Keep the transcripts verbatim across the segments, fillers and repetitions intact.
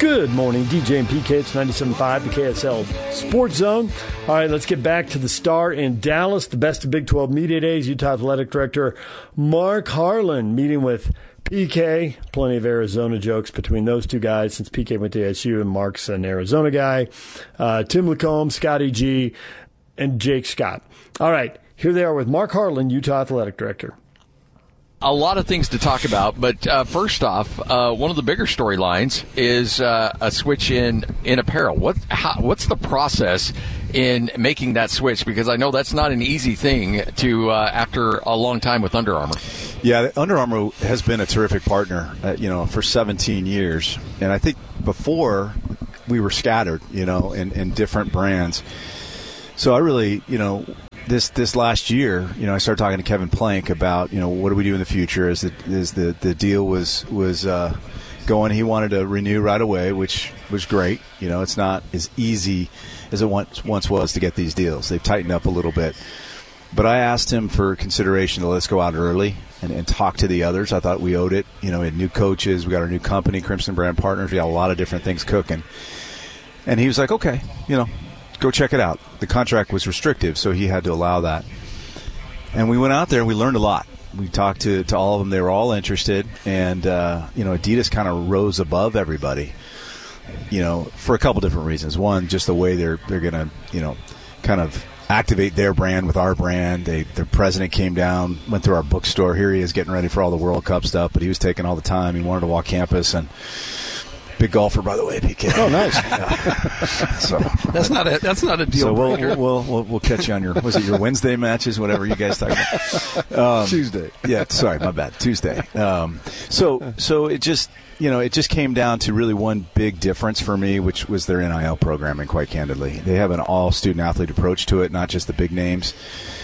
Good morning, D J and P K. It's ninety-seven point five, the K S L Sports Zone. All right, let's get back to the Star in Dallas. The best of Big twelve Media Days. Utah Athletic Director Mark Harlan meeting with P K. Plenty of Arizona jokes between those two guys since P K went to A S U and Mark's an Arizona guy. Uh, Tim Lacombe, Scotty G, and Jake Scott. All right, here they are with Mark Harlan, Utah Athletic Director. A lot of things to talk about, but uh, first off, uh, one of the bigger storylines is uh, a switch in, in apparel. What how, what's the process in making that switch? Because I know that's not an easy thing to uh, after a long time with Under Armour. Yeah, Under Armour has been a terrific partner, uh, you know, for seventeen years, and I think before we were scattered, you know, in, in different brands. So I really, you know. This this last year, you know, I started talking to Kevin Plank about, you know, what do we do in the future as the as the, the deal was was uh, going. He wanted to renew right away, which was great. You know, it's not as easy as it once once was to get these deals. They've tightened up a little bit. But I asked him for consideration to let's go out early and, and talk to the others. I thought we owed it. You know, we had new coaches. We got our new company, Crimson Brand Partners. We got a lot of different things cooking. And he was like, okay, you know, go check it out. The contract was restrictive, so he had to allow that. And we went out there and we learned a lot. We talked to, to all of them. They were all interested. And, uh, you know, Adidas kind of rose above everybody, you know, for a couple different reasons. One, just the way they're they're going to, you know, kind of activate their brand with our brand. They, their president came down, went through our bookstore. Here he is getting ready for all the World Cup stuff, but he was taking all the time. He wanted to walk campus and big golfer, by the way, P K. Oh, nice. Yeah. So that's not a that's not a deal so we'll, breaker. We'll, we'll we'll catch you on your was it your Wednesday matches, whatever you guys talk about. Um, Tuesday. Yeah, sorry, my bad. Tuesday. Um, so so it just you know it just came down to really one big difference for me, which was their N I L programming. Quite candidly, they have an all student athlete approach to it, not just the big names.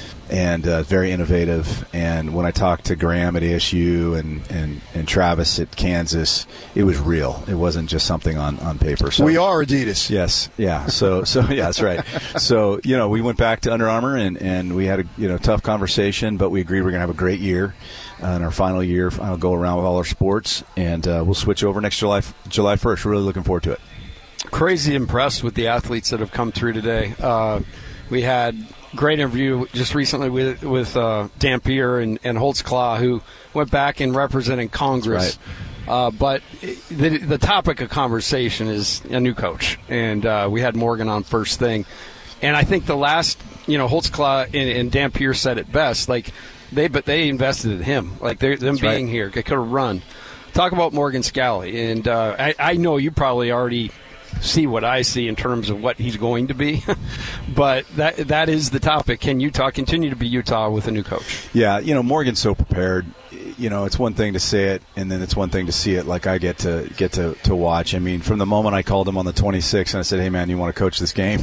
And uh, very innovative. And when I talked to Graham at A S U and, and, and Travis at Kansas, it was real. It wasn't just something on, on paper. So we are Adidas. Yes, yeah. So so yeah, that's right. So you know, we went back to Under Armour and, and we had a you know tough conversation, but we agreed we're gonna have a great year uh, in our final year. I'll go around with all our sports, and uh, we'll switch over next July July first. We're really looking forward to it. Crazy impressed with the athletes that have come through today. Uh, we had. Great interview just recently with with uh, Dampier and, and Holtzclaw, who went back and represented Congress. Right. Uh, but the the topic of conversation is a new coach, and uh, we had Morgan on first thing. And I think the last, you know, Holtzclaw and, and Dampier said it best. Like they, but they invested in him. Like them That's being right. here, they could have run. Talk about Morgan Scalley, and uh, I, I know you probably already see what I see in terms of what he's going to be. But that that is the topic. Can Utah continue to be Utah with a new coach? Yeah, you know, Morgan's so prepared. You know, it's one thing to say it, and then it's one thing to see it like I get to get to, to watch. I mean, from the moment I called him on the twenty-sixth and I said, hey, man, you want to coach this game?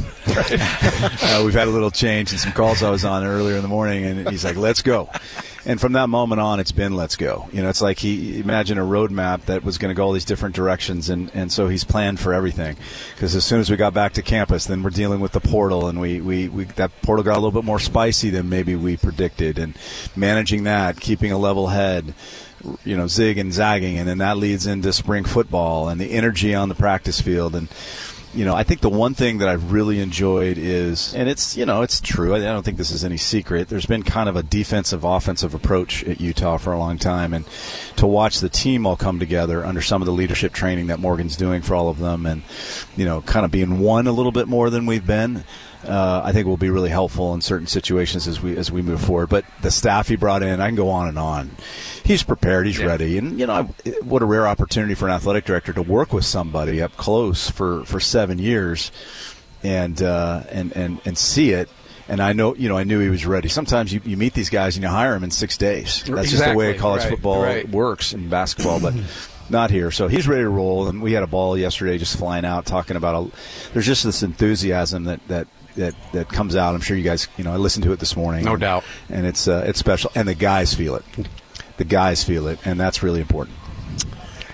uh, we've had a little change in some calls I was on earlier in the morning, and he's like, let's go. And from that moment on, it's been let's go. You know, it's like he imagine a roadmap that was going to go all these different directions, and, and so he's planned for everything. Because as soon as we got back to campus, then we're dealing with the portal, and we, we, we that portal got a little bit more spicy than maybe we predicted, and managing that, keeping a level head, you know, zig and zagging, and then that leads into spring football and the energy on the practice field. And you know, I think the one thing that I've really enjoyed is, and it's, you know, it's true. I don't think this is any secret. There's been kind of a defensive, offensive approach at Utah for a long time. And to watch the team all come together under some of the leadership training that Morgan's doing for all of them and, you know, kind of being one a little bit more than we've been, uh, I think will be really helpful in certain situations as we as we move forward. But the staff he brought in, I can go on and on. He's prepared. He's yeah. ready. And, you know, what a rare opportunity for an athletic director to work with somebody up close for, for seven years and, uh, and, and, and see it. And I know, you know, I knew he was ready. Sometimes you, you meet these guys and you hire them in six days. That's exactly. just the way college right. football right. works in basketball. But not here. So he's ready to roll. And we had a ball yesterday just flying out talking about a, there's just this enthusiasm that, that, that, that comes out. I'm sure you guys, you know, I listened to it this morning. No and, doubt. And it's uh, it's special. And the guys feel it. The guys feel it, and that's really important.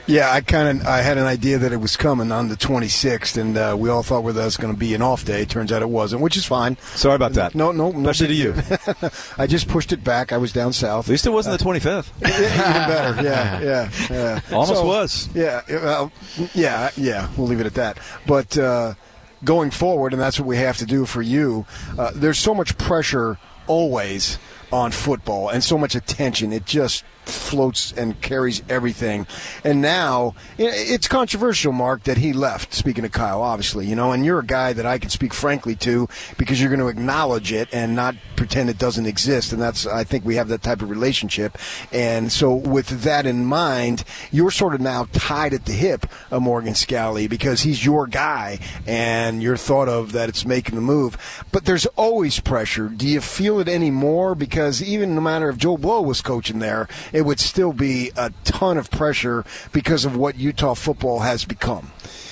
Yeah, I kind of I had an idea that it was coming on the twenty-sixth, and uh, we all thought that was going to be an off day. Turns out it wasn't, which is fine. Sorry about that. No, no, no. Especially to you. I just pushed it back. I was down south. At least it wasn't uh, the twenty-fifth. Even better. Yeah, yeah, yeah. Almost so, was. Yeah, well, yeah, yeah. We'll leave it at that. But uh, going forward, and that's what we have to do for you. Uh, there's so much pressure always on football and so much attention. It just floats and carries everything. And now it's controversial, Mark, that he left, speaking of Kyle, obviously, you know, and you're a guy that I can speak frankly to because you're going to acknowledge it and not pretend it doesn't exist. And that's, I think we have that type of relationship. And so with that in mind, you're sort of now tied at the hip of Morgan Scalley because he's your guy and you're thought of that it's making the move. But there's always pressure. Do you feel it anymore? Because even no matter if Joe Blow was coaching there, it would still be a ton of pressure because of what Utah football has become.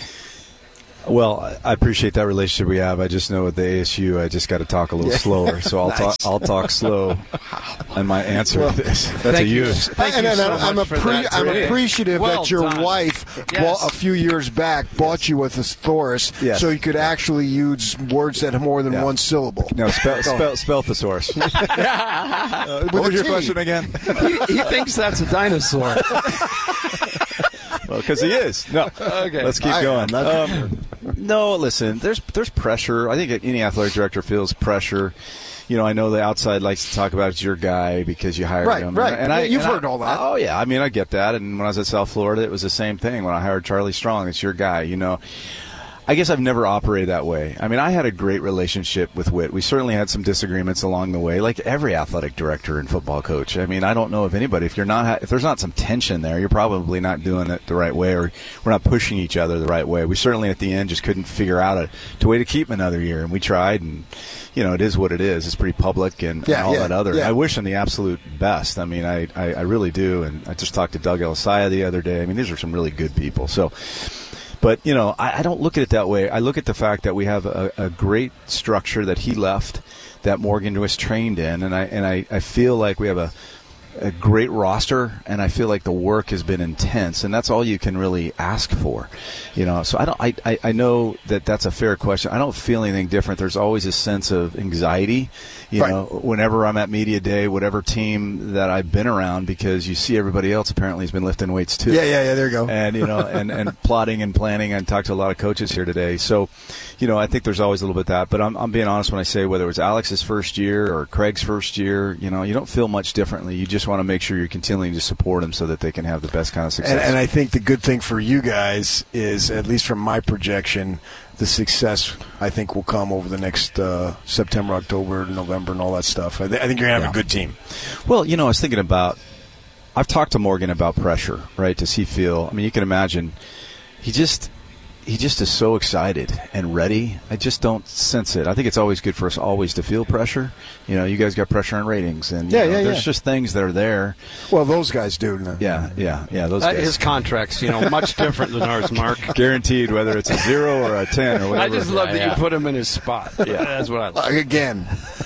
Well, I appreciate that relationship we have. I just know with the A S U, I just got to talk a little yeah. slower. So I'll nice. talk. I'll talk slow. And my answer well, to this. That's a you. Thank and, you and so I'm, much appre- I'm appreciative well that your done. wife, yes. bought, a few years back, bought yes. you with a thesaurus, yes. so you could actually use words that have more than yeah. one syllable. No, spell spell, spell thesaurus. uh, what was your question again? he, he thinks that's a dinosaur. Well, because he is. No. Okay. Let's keep I, going. Um, no, listen. There's there's pressure. I think any athletic director feels pressure. You know, I know the outside likes to talk about it's your guy because you hired right, him. Right, and right. I, You've and heard I, all that. Oh yeah, I mean I get that. And when I was at South Florida, it was the same thing. When I hired Charlie Strong, it's your guy. You know. I guess I've never operated that way. I mean, I had a great relationship with Whit. We certainly had some disagreements along the way, like every athletic director and football coach. I mean, I don't know if anybody, if you're not, if there's not some tension there, you're probably not doing it the right way, or we're not pushing each other the right way. We certainly at the end just couldn't figure out a, a way to keep him another year, and we tried, and you know, it is what it is. It's pretty public and, yeah, and all yeah, that other. Yeah. I wish him the absolute best. I mean, I, I, I really do. And I just talked to Doug Elisaya the other day. I mean, these are some really good people. So. But, you know, I, I don't look at it that way. I look at the fact that we have a, a great structure that he left, that Morgan was trained in, and I and I, I feel like we have a, a great roster, and I feel like the work has been intense, and that's all you can really ask for, you know. So I don't. I, I, I know that that's a fair question. I don't feel anything different. There's always a sense of anxiety, you right. know, whenever I'm at media day, whatever team that I've been around, because you see everybody else apparently has been lifting weights too. Yeah, yeah, yeah. There you go. And you know, and, and plotting and planning. I talked to a lot of coaches here today, so you know, I think there's always a little bit of that. But I'm, I'm being honest when I say whether it was Alex's first year or Craig's first year, you know, you don't feel much differently. You just want to make sure you're continuing to support them so that they can have the best kind of success. And, and I think the good thing for you guys is, at least from my projection, the success I think will come over the next uh, September, October, November, and all that stuff. I, th- I think you're going to have yeah. a good team. Well, you know, I was thinking about, I've talked to Morgan about pressure, right? Does he feel, I mean, you can imagine, he just, he just is so excited and ready. I just don't sense it. I think it's always good for us always to feel pressure. You know, you guys got pressure on ratings, and yeah, you know, yeah, there's yeah. just things that are there. Well, those guys do. No. Yeah, yeah, yeah. Those uh, guys. His contract's, you know, much different than ours, Mark. Guaranteed, whether it's a zero or a ten or whatever. I just love yeah, that yeah. you put him in his spot. Yeah, that's what I like. Again.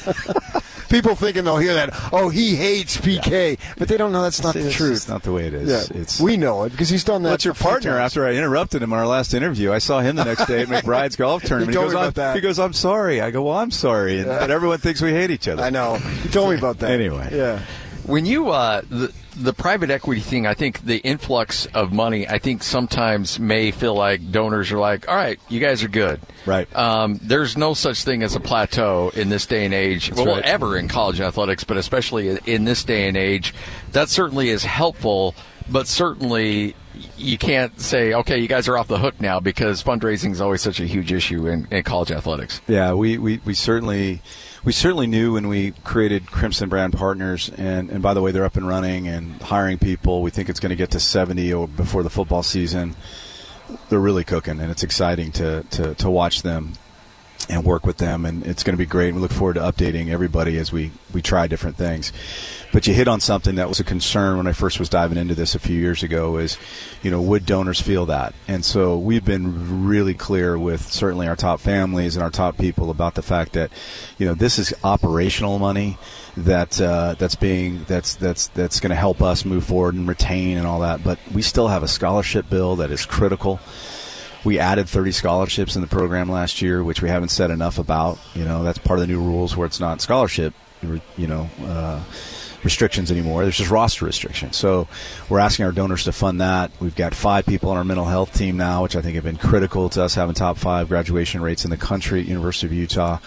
People thinking they'll hear that, oh, he hates P K, yeah. but they don't know that's not See, the it's truth. It's not the way it is. Yeah. It's, we know it because he's done that. What's your partner? times. After I interrupted him on our last interview, I saw him the next day at McBride's golf tournament. He told goes, me about I'm, that. He goes, I'm sorry. I go, well, I'm sorry. And, Yeah. But everyone thinks we hate each other. I know. He told me about that. Anyway. Yeah. When you uh, the the private equity thing, I think the influx of money, I think sometimes may feel like donors are like, all right, you guys are good. Right. Um, there's no such thing as a plateau in this day and age. That's well, right. ever in college athletics, but especially in this day and age, that certainly is helpful. But certainly, you can't say, okay, you guys are off the hook now, because fundraising is always such a huge issue in, in college athletics. Yeah, we, we, we certainly we certainly knew when we created Crimson Brand Partners, and, and by the way, they're up and running and hiring people. We think it's going to get to seventy or before the football season. They're really cooking, and it's exciting to, to, to watch them and work with them, and it's going to be great. We look forward to updating everybody as we, we try different things. But you hit on something that was a concern when I first was diving into this a few years ago is, you know, would donors feel that? And so we've been really clear with certainly our top families and our top people about the fact that, you know, this is operational money that uh, that's being that's that's that's going to help us move forward and retain and all that. But we still have a scholarship bill that is critical. We added thirty scholarships in the program last year, which we haven't said enough about. You know, that's part of the new rules where it's not scholarship, you know, uh, restrictions anymore. There's just roster restrictions. So we're asking our donors to fund that. We've got five people on our mental health team now, which I think have been critical to us having top five graduation rates in the country at University of Utah.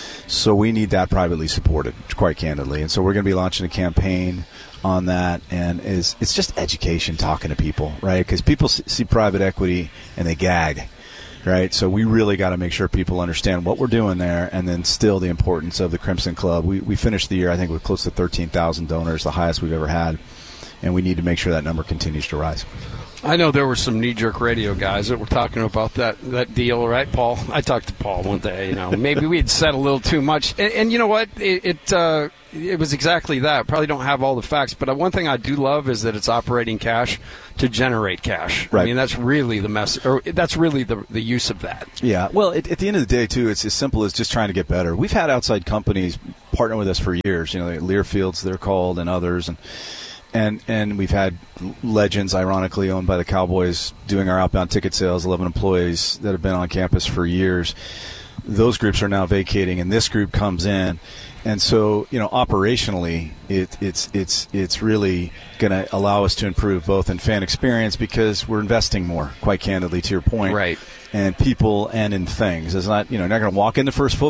So we need that privately supported, quite candidly. And so we're going to be launching a campaign on that, and is it's just education, talking to people, right? Because people see private equity and they gag, right? So we really got to make sure people understand what we're doing there, and then still the importance of the Crimson Club. We we finished the year, I think, with close to thirteen thousand donors, the highest we've ever had, and we need to make sure that number continues to rise. I know there were some knee-jerk radio guys that were talking about that, that deal, right, Paul? I talked to Paul one day, you know, maybe we had said a little too much. And, and you know what? It it, uh, it was exactly that. Probably don't have all the facts, but one thing I do love is that it's operating cash to generate cash. Right. I mean, that's really the mess, or that's really the, the use of that. Yeah. Well, it, at the end of the day, too, it's as simple as just trying to get better. We've had outside companies partner with us for years, you know, like Learfields, they're called, and others, and And and we've had legends, ironically, owned by the Cowboys, doing our outbound ticket sales, eleven employees that have been on campus for years. Those groups are now vacating, and this group comes in. And so, you know, operationally, it, it's it's it's really going to allow us to improve both in fan experience because we're investing more, quite candidly, to your point. Right. And people and in things. It's not, you know, you're not going to walk in the first football